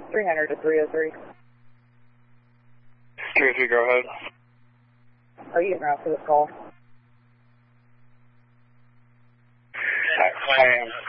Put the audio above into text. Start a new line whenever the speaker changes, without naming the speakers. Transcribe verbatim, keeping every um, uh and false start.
three hundred to three oh three.
three oh three, go ahead.
Are you getting around for this call?
I, I am.